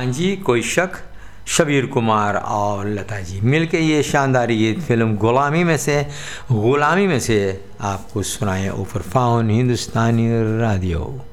हाँ जी, कोई शक। शबीर कुमार और लता जी मिलके ये शानदार गीत फिल्म गुलामी में से आपको सुनाए ओवर फाउन हिंदुस्तानी रेडियो।